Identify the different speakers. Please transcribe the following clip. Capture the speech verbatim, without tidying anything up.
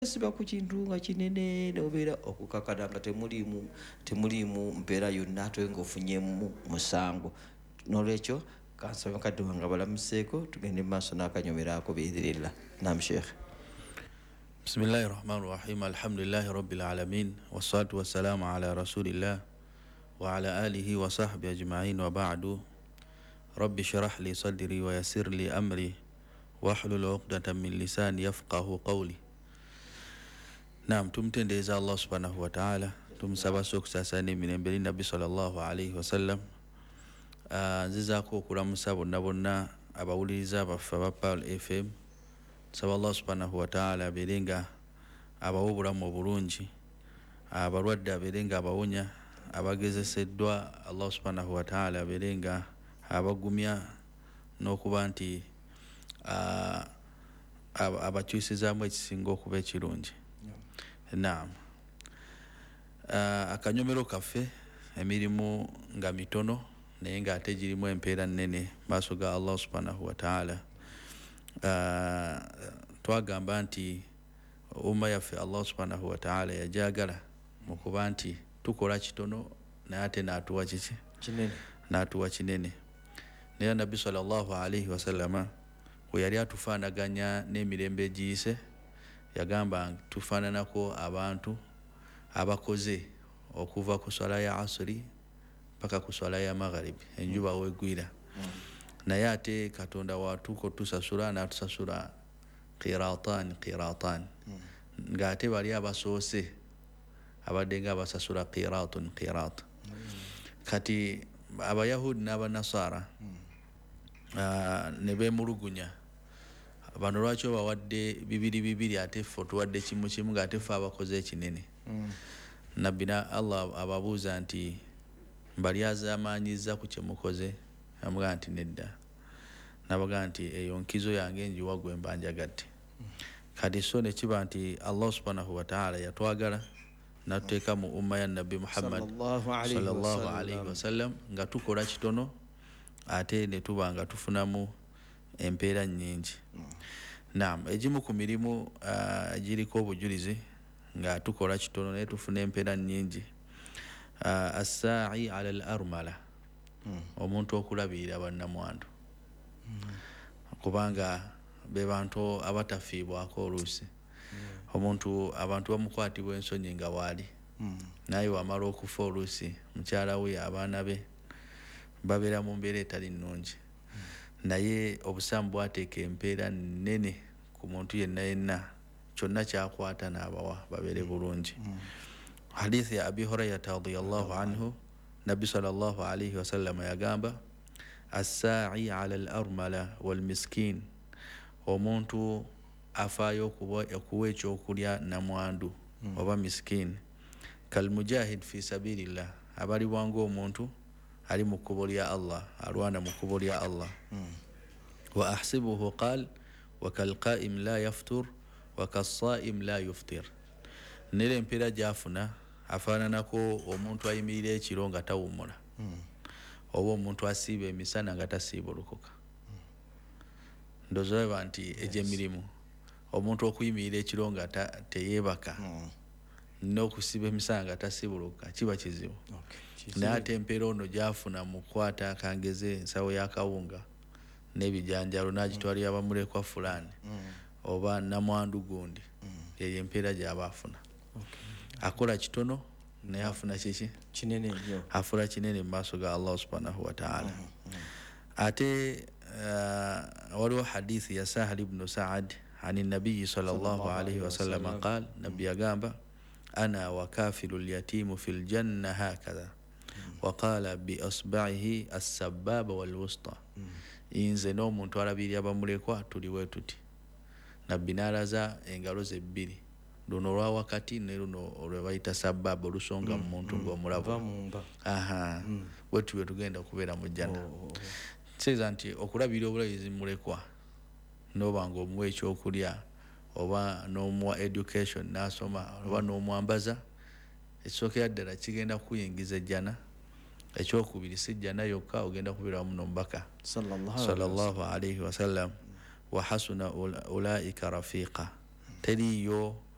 Speaker 1: siba ku kintu nga kinene nobeera okukakana nga temulimu temulimu mpeera yonna ate ng'ofunyemu musango. N'olwekyo kansaba mukadde wange balamuseeko tugende mu maaso n'akanyomeraako biidhinillah. Naam Sheikh.
Speaker 2: Bismillahi rahmani rahim. Alhamdulillahi rabbil alamin wassalatu wassalamu ala rasulillah wa ala alihi wa sahbihi ajma'in wa ba'du. Rabbi shrah li sadri wa yassir li amri wahlul uqdatan min lisani yafqahu qawli. Naam, tumtendeeza Allah subhanahu wa ta'ala, tumusaba okusaasaanya emirembe eri Nabbi sallallahu alayhi wa sallam. Nzizaako okulamusa bonna bonna abawuliriza baffe aba Pearl F M. Nsaba Allah subhanahu wa ta'ala abeere nga abawa obulamu obulungi, abalwadde abeere nga abawonya, abagezeseddwa Allah subhanahu wa ta'ala abeere nga abagumya n'okuba nti abakyusizaamu ekisinga okuba ekirungi. Naam. Uh, akanyomero kaffe emirimu nga mitono naye nga ate girimu empeera nnene maaso ga Allah subhanahu wa ta'ala. Uh, twagamba nti umma yaffe Allah subhanahu wa ta'ala yajagala mu kuba nti tukola kitono naye ate n'atuwa kiki
Speaker 1: kinene
Speaker 2: n'atuwa kinene. Naye Nabbi sallallahu alayhi wa sallama we yali atufaanaganya n'emirembe egiyise yagamba tufaananako abantu abakoze okuva ku swala ya asri paka ku swala ya magharibi enjuba wegwira. Mm. Naye ate Katonda watuko tusasula n'atusasula qiratan qiratan. Mm. Nga ate bali abasoose abadde nga basasula qiratun qirat. Mm. Kati abayahudi n'abanasara mm. uh, ne beemulugunya bano lwaki bawadde bibiri bibiri ate ffe tuwadde kimu kimu ng'ate ffe abakoze ekinene. Mm. Nabbi Allah ababuuza nti mbali azaamanyiza ku kye mukoze, amugaa nti nedda. Nabagaa nti eyo nkizo yange njiwa gwe mba njagadde. Mm. Kati so ne kiba nti Allah subhanahu wa ta'ala yatwagala n'atuteeka mu umma ya Nabbi Muhammad sallallahu alayhi wa sallam nga tukola kitono ate ne tuba nga tufunamu empeera nnyingi. Mm. Naam, egimu ku mirimu uh, giriko obujulizi nga tukola kitono naye tufuna empeera nnyingi. Uh, as-sa'i ala al-armala. Mm. Omuntu okulabirira bannamwandu. Mm. Kubanga be bantu abatafiibwako oluusi. Mm. Omuntu abantu bamukwatibwa ensonyi nga waali. Mm. Naye wamala okufa oluusi mukyala we abaana be babeera mu mbeera etali nnungi. Naye obusamu bwateeka empeera nnene ku muntu yenna yenna kyonna kyakwata n'abawa babeere bulungi. Mm. Hadithi ya Abi Hurairata radiyallahu anhu, Nabbi sallallahu alayhi wa sallam yagamba as-sa'i ala al-armala wal miskin, omuntu afaayo okuwa ekyokulya namwandu. Mm. Oba miskin kal mujahid fi sabilillah, abalibwa ng'omuntu ali mu kkubo lya Allah, alwana mu kkubo lya Allah. Mm. Wa ahsibuhu qal wa kal qa'im la yaftur wa kas-sa'im la yuftir. Nere empeera gyafuna afaananako omuntu ayimirira ekiro nga tawummula. Mm. Oba omuntu asiiba emisana nga tasiibulukuka. Mm. Ndowooza nti yes. Egy'emirimu omuntu okuyimirira ekiro nga teyeebaka. Mm. N'okusiiba emisana nga tasiibulukuka kiba kizibu. Okay. Naye ate empeera ono gyafuna mu kukwata akangeze ensawo y'akawunga n'ebijanjalo n'agitwalira abamulekwa fulani. Mm. Oba namwandu gundi. Mm. Eyo empeera gy'aba afuna. Okay. Akola kitono naye afuna kiki kinene nnyo, afuna kinene mu maaso ga Allah subhanahu wa ta'ala. Mm. Mm. Ate uh, waliwo hadithi ya Sahal ibn Sa'ad ani nabiyyi sallallahu alayhi wa sallam qaal, nabbi yagamba ana wa kafilu al-yatimu fil janna hakadha. Mm. Wa qala bi asba'ihi as-sabbaba wal wusta. Mm. Inze n'omuntu alabirira abamulekwa tuli bwe tuti. Nabbi n'alaza engalo ze bbiri, luno olwa wakati ne luno olwe bayita sabbaba olusonga mu muntu ng'omulabu. Aha. Mm. Bwe tube tugenda okubeera mu jjanna. Oh, oh. Kiseza nti okulabirira obulayizi mulekwa n'oba ng'omuwa ekyokulya oba n'omuwa education n'asoma oba n'omwambaza, ekisookera ddala kigenda kuyingiza ejjana. Ekyokubiri si jjana yokka, ogenda kubeera mu nomubaka sallallahu alayhi wa sallam. Wa hasuna ulaika rafiqa. Teriyo